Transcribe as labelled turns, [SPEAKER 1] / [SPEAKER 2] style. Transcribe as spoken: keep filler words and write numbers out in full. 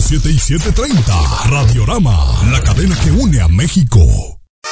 [SPEAKER 1] siete y siete treinta. Radiorama, la cadena que une a México.